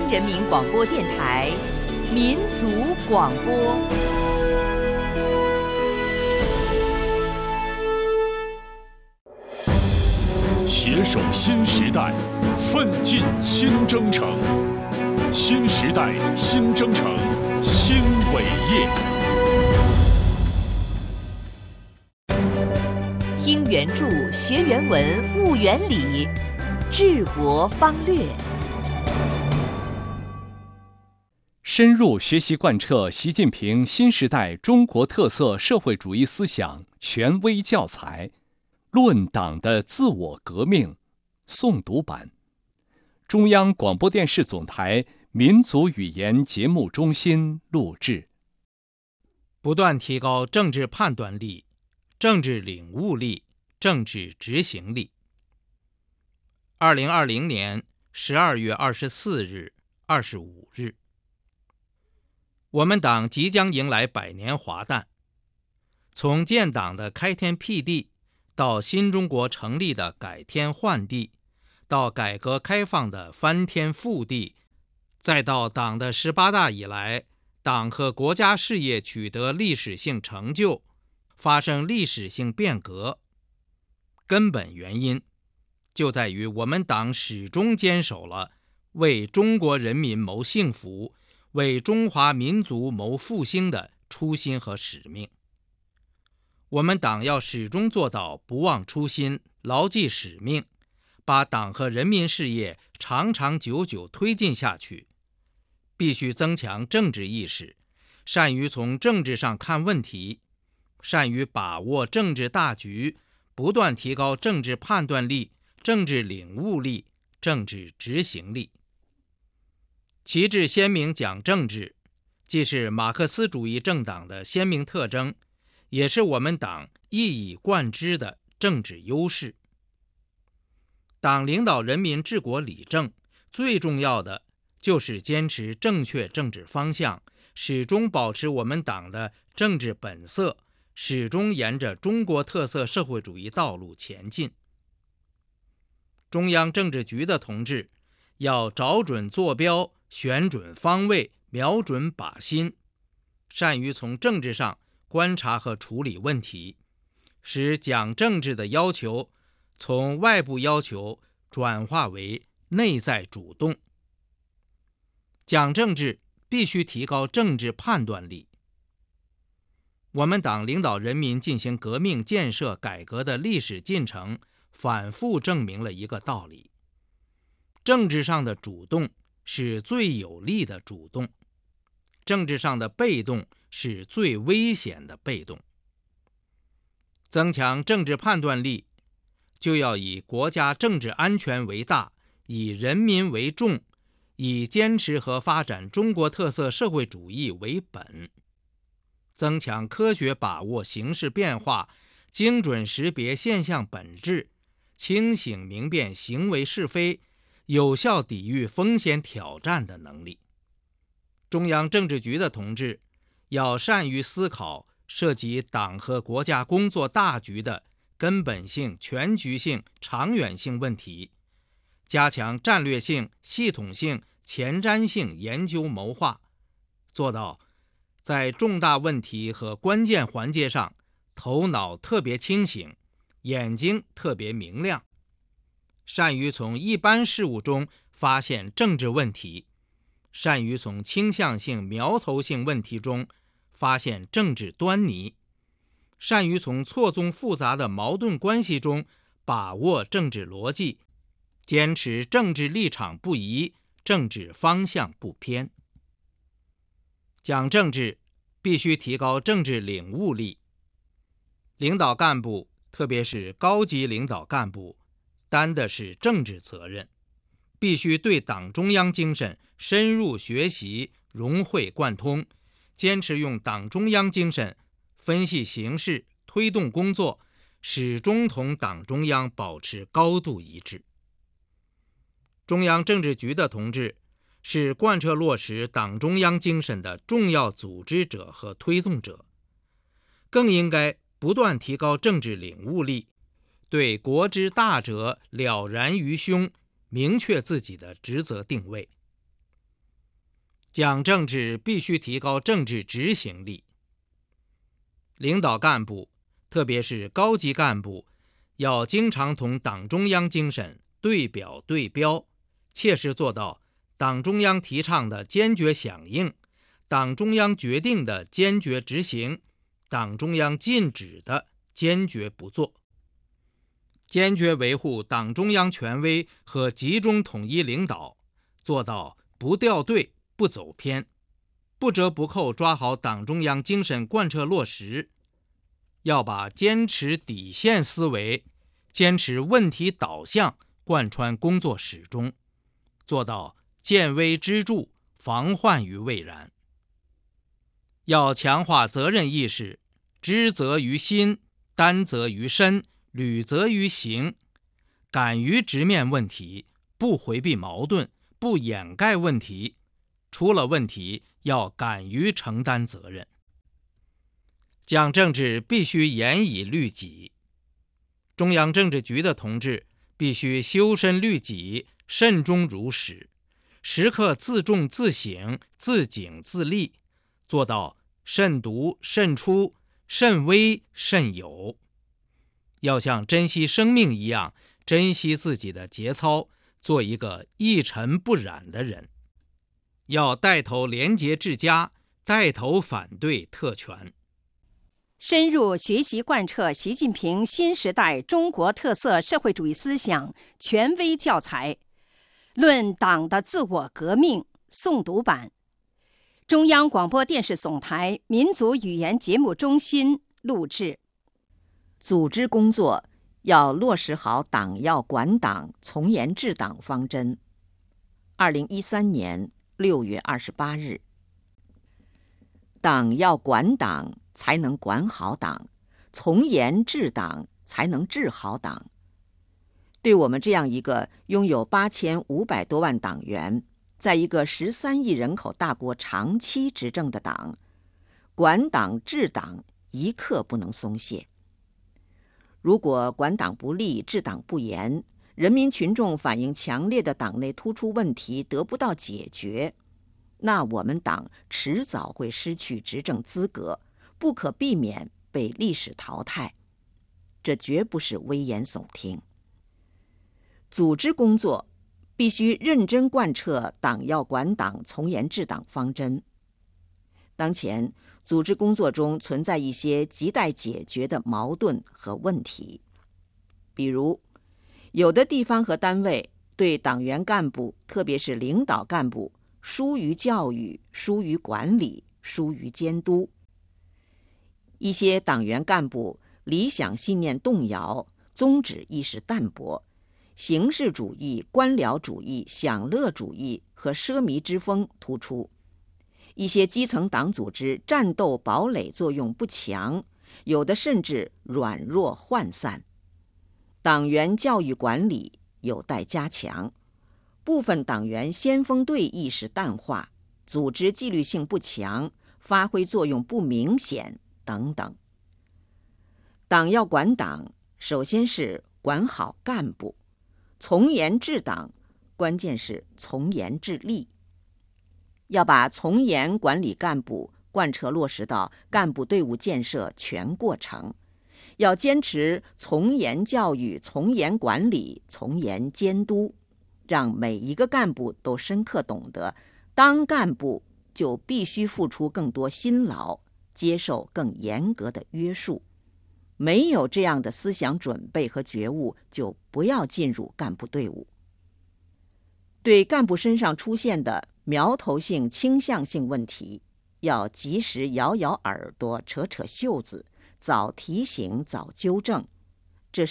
人民广播电台民族广播。 携手新时代，奋进新征程。新时代新征程新伟业。 听原著，学原文，悟原理，治国方略。 深入学习贯彻习近平新时代中国特色社会主义思想权威教材《论党的自我革命》诵读版，中央广播电视总台民族语言节目中心录制。 不断提高政治判断力、政治领悟力、政治执行力。2020年12月24日、25日，我们党即将迎来100年华诞。从建党的开天辟地，到新中国成立的改天换地，到改革开放的翻天覆地，再到党的18大以来，党和国家事业取得历史性成就，发生历史性变革，根本原因就在于我们党始终坚守了为中国人民谋幸福、为中华民族谋复兴的初心和使命。我们党要始终做到不忘初心、牢记使命，把党和人民事业长长久久推进下去。必须增强政治意识，善于从政治上看问题，善于把握政治大局，不断提高政治判断力、政治领悟力、政治执行力。旗帜鲜明讲政治，既是马克思主义政党的鲜明特征，也是我们党一以贯之的政治优势。党领导人民治国理政，最重要的就是坚持正确政治方向，始终保持我们党的政治本色，始终沿着中国特色社会主义道路前进。中央政治局的同志要找准坐标，选准方位，瞄准靶心，善于从政治上观察和处理问题，使讲政治的要求从外部要求转化为内在主动。讲政治必须提高政治判断力。我们党领导人民进行革命建设改革的历史进程，反复证明了一个道理：政治上的主动是最有力的主动，政治上的被动是最危险的被动。增强政治判断力，就要以国家政治安全为大，以人民为重，以坚持和发展中国特色社会主义为本。增强科学把握形势变化，精准识别现象本质，清醒明辨行为是非，有效抵御风险挑战的能力。中央政治局的同志要善于思考涉及党和国家工作大局的根本性、全局性、长远性问题，加强战略性、系统性、前瞻性研究谋划，做到在重大问题和关键环节上头脑特别清醒，眼睛特别明亮，善于从一般事物中发现政治问题，善于从倾向性、苗头性问题中发现政治端倪，善于从错综复杂的矛盾关系中把握政治逻辑，坚持政治立场不移，政治方向不偏。讲政治必须提高政治领悟力。领导干部，特别是高级领导干部，担的是政治责任，必须对党中央精神深入学习，融会贯通，坚持用党中央精神分析形势，推动工作，始终同党中央保持高度一致。中央政治局的同志是贯彻落实党中央精神的重要组织者和推动者，更应该不断提高政治领悟力，对国之大者了然于胸，明确自己的职责定位。 讲政治必须提高政治执行力。领导干部，特别是高级干部，要经常同党中央精神对表对标，切实做到党中央提倡的坚决响应，党中央决定的坚决执行，党中央禁止的坚决不做。坚决维护党中央权威和集中统一领导，做到不掉队、不走偏，不折不扣抓好党中央精神贯彻落实。要把坚持底线思维、坚持问题导向贯穿工作始终，做到见微知著，防患于未然。要强化责任意识，知责于心，担责于身，履责于行，敢于直面问题，不回避矛盾，不掩盖问题，出了问题要敢于承担责任。讲政治必须严以律己，中央政治局的同志必须修身律己，慎终如始，时刻自重自省，自警自立，做到慎独慎出，慎微慎有。要像珍惜生命一样珍惜自己的节操，做一个一尘不染的人。要带头廉洁治家，带头反对特权。 深入学习贯彻习近平新时代中国特色社会主义思想权威教材《论党的自我革命》诵读版，中央广播电视总台民族语言节目中心录制。 组织工作要落实好党要管党、从严治党方针。2013年6月28日，党要管党，才能管好党；从严治党，才能治好党。对我们这样一个拥有8500多万党员，在一个13亿人口大国长期执政的党，管党治党一刻不能松懈。如果管党不力、治党不严，人民群众反映强烈的党内突出问题得不到解决，那我们党迟早会失去执政资格，不可避免被历史淘汰。这绝不是危言耸听。组织工作必须认真贯彻党要管党、从严治党方针。当前组织工作中存在一些亟待解决的矛盾和问题，比如有的地方和单位对党员干部，特别是领导干部，疏于教育、疏于管理、疏于监督。一些党员干部理想信念动摇，宗旨意识淡薄，形式主义、官僚主义、享乐主义和奢靡之风突出。一些基层党组织战斗堡垒作用不强，有的甚至软弱涣散。党员教育管理有待加强，部分党员先锋队意识淡化，组织纪律性不强，发挥作用不明显等等。党要管党，首先是管好干部；从严治党，关键是从严治吏。要把从严管理干部贯彻落实到干部队伍建设全过程，要坚持从严教育、从严管理、从严监督，让每一个干部都深刻懂得，当干部就必须付出更多辛劳，接受更严格的约束。没有这样的思想准备和觉悟，就不要进入干部队伍。对干部身上出现的苗头性、倾向性问题，要及时摇摇耳朵、扯扯袖子，早提醒、早纠正，